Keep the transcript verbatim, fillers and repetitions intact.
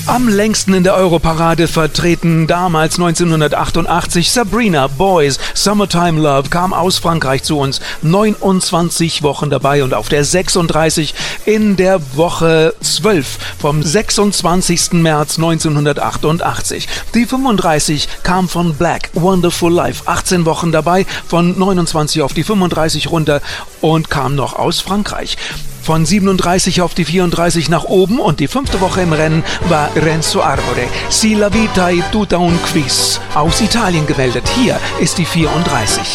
Am längsten in der Europarade vertreten damals neunzehnhundertachtundachtzig Sabrina, Boys, Summertime Love kam aus Frankreich zu uns. neunundzwanzig Wochen dabei und auf der sechsunddreißig in der Woche zwölf vom sechsundzwanzigsten März neunzehnhundertachtundachtzig. Die fünfunddreißig kam von Black, Wonderful Life, achtzehn Wochen dabei, von neunundzwanzig auf die fünfunddreißig runter und kam noch aus Frankreich. Von siebenunddreißig auf die vierunddreißig nach oben und die fünfte Woche im Rennen war Renzo Arbore. Si la vita è tutta un quiz. Aus Italien gemeldet. Hier ist die vierunddreißig.